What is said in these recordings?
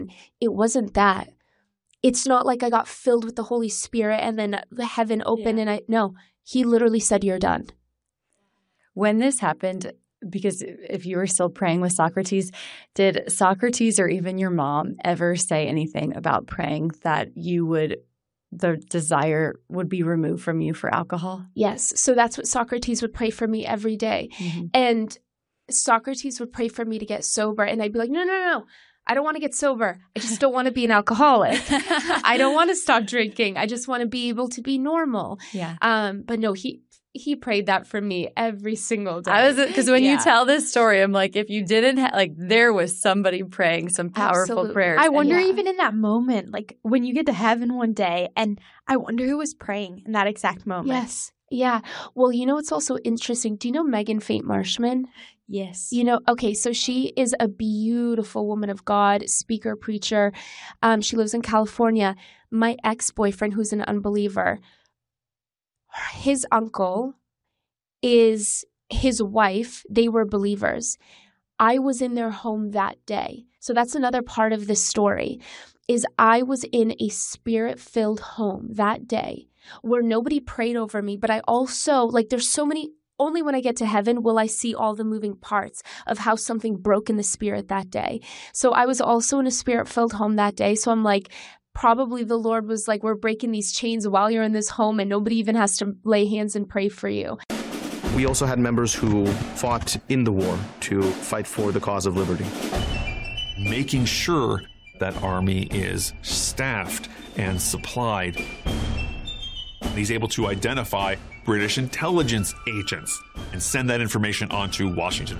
It wasn't that. It's not like I got filled with the Holy Spirit and then the heaven opened no, he literally said, you're done. When this happened, because if you were still praying with Socrates, did Socrates or even your mom ever say anything about praying that the desire would be removed from you for alcohol? Yes. So that's what Socrates would pray for me every day. Mm-hmm. And Socrates would pray for me to get sober. And I'd be like, no. I don't want to get sober. I just don't want to be an alcoholic. I don't want to stop drinking. I just want to be able to be normal. Yeah. But no, he prayed that for me every single day. Because when you tell this story, I'm like, if you didn't there was somebody praying some powerful prayers. I wonder even in that moment, like when you get to heaven one day, and I wonder who was praying in that exact moment. Yes. Yeah. Well, it's also interesting. Do you know Megan Faint Marshman? Yes. Okay, so she is a beautiful woman of God, speaker, preacher. She lives in California. My ex-boyfriend, who's an unbeliever, his uncle is his wife. They were believers. I was in their home that day. So that's another part of this story, is I was in a spirit-filled home that day where nobody prayed over me, but I also, there's so many. Only when I get to heaven will I see all the moving parts of how something broke in the spirit that day. So I was also in a spirit-filled home that day. So I'm like, probably the Lord was like, we're breaking these chains while you're in this home and nobody even has to lay hands and pray for you. We also had members who fought in the war to fight for the cause of liberty. Making sure that army is staffed and supplied. He's able to identify British intelligence agents and send that information on to Washington.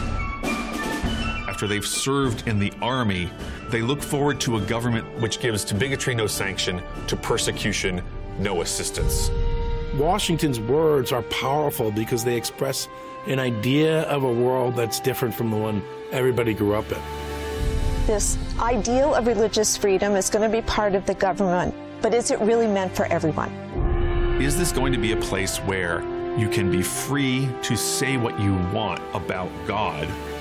After they've served in the army, they look forward to a government which gives to bigotry no sanction, to persecution no assistance. Washington's words are powerful because they express an idea of a world that's different from the one everybody grew up in. This ideal of religious freedom is going to be part of the government, but is it really meant for everyone? Is this going to be a place where you can be free to say what you want about God